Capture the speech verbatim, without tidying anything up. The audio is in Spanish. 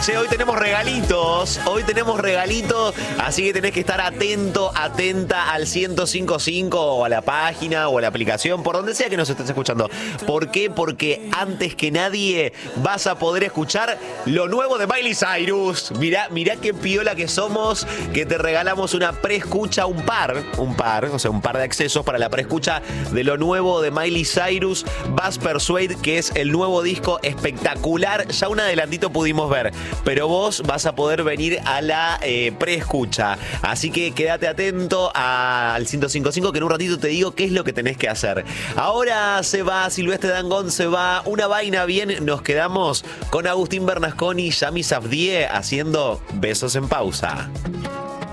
Che, hoy tenemos regalitos, hoy tenemos regalitos, así que tenés que estar atento, atenta al ciento cinco punto cinco o a la página o a la aplicación, por donde sea que nos estés escuchando. ¿Por qué? Porque antes que nadie vas a poder escuchar lo nuevo de Miley Cyrus. Mirá, mirá qué piola que somos, que te regalamos una preescucha, un par, un par, o sea, un par de accesos para la preescucha de lo nuevo de Miley Cyrus, Buzz Persuade, que es el nuevo disco espectacular. Ya un adelantito pudimos ver, pero vos vas a poder venir a la eh, preescucha. Así que quédate atento al ciento cinco punto cinco, que en un ratito te digo qué es lo que tenés que hacer. Ahora se va Silvestre Dangond, se va Una Vaina Bien. Nos quedamos con Agustín Bernasconi y Yami Safdie haciendo Besos en Pausa.